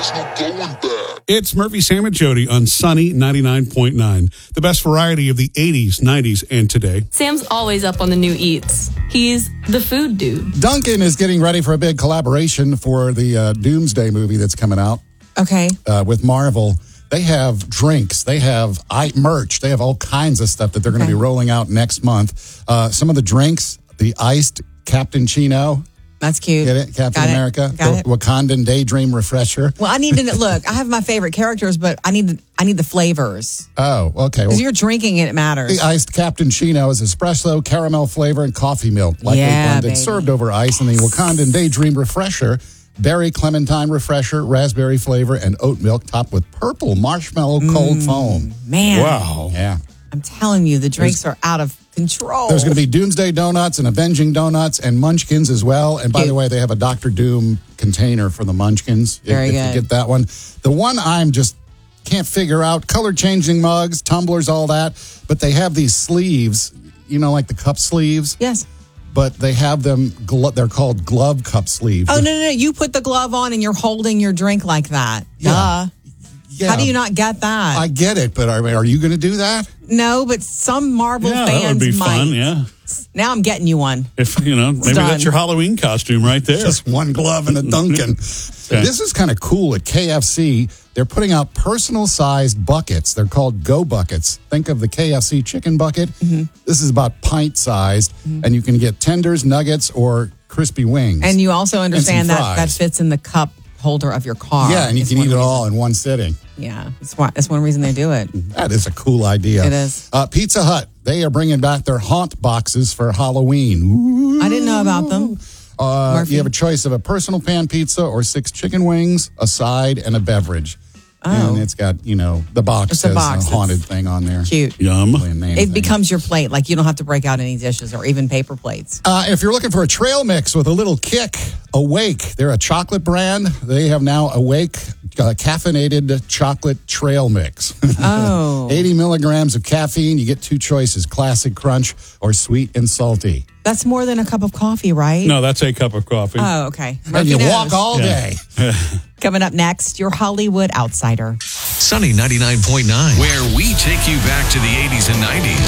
There's no going back. It's Murphy, Sam, and Jody on Sunny 99.9. The best variety of the 80s, 90s, and today. Sam's always up on the new eats. He's the food dude. Duncan is getting ready for a big collaboration for the Doomsday movie that's coming out. Okay. With Marvel. They have drinks. They have merch. They have all kinds of stuff that they're going to be rolling out next month. Some of the drinks, the iced Captain Chino. That's cute. Get it? Captain America. Got it. Wakandan Daydream Refresher. Well, I need to look. I have my favorite characters, but I need the flavors. Oh, okay. Because you're drinking it matters. The iced Captain Chino is espresso, caramel flavor, and coffee milk. Lightly blended, baby. served over ice. And the Wakandan Daydream Refresher, berry clementine refresher, raspberry flavor, and oat milk topped with purple marshmallow cold foam. Man. Wow. Yeah. I'm telling you, the drinks are out of control. There's going to be Doomsday Donuts and Avenging Donuts and Munchkins as well. And by the way, they have a Dr. Doom container for the Munchkins. Very if good. you get that one. The one I'm just can't figure out, color-changing mugs, tumblers, all that. But they have these sleeves, like the cup sleeves. Yes. But they have them, they're called glove cup sleeves. Oh, no. You put the glove on and you're holding your drink like that. Yeah. Duh. Yeah. How do you not get that? I get it, but are you going to do that? No, but some Marvel Yeah, fans that would be might. fun, yeah. Now I'm getting you one. If, maybe done. that's your Halloween costume right there. Just one glove and a Dunkin'. Okay. This is kind of cool at KFC. They're putting out personal-sized buckets. They're called Go Buckets. Think of the KFC chicken bucket. Mm-hmm. This is about pint-sized, and you can get tenders, nuggets, or crispy wings. And you also understand some that fries. fits in the cup holder of your car. Yeah, and you can eat it all in one sitting. Yeah, that's one reason they do it. That is a cool idea. It is. Pizza Hut, they are bringing back their haunt boxes for Halloween. Ooh. I didn't know about them. You have a choice of a personal pan pizza or 6 chicken wings, a side, and a beverage. Oh. And it's got, the box It's a says box. a haunted thing on there. Cute. Yum. It becomes your plate. Like you don't have to break out any dishes or even paper plates. If you're looking for a trail mix with a little kick, Awake. They're a chocolate brand. They have now Awake caffeinated chocolate trail mix. Oh. 80 milligrams of caffeine. You get 2 choices, classic crunch or sweet and salty. That's more than a cup of coffee, right? No, that's a cup of coffee. Oh, okay. And Murphy you knows. walk all day. Coming up next, your Hollywood Outsider. Sunny 99.9, where we take you back to the 80s and 90s.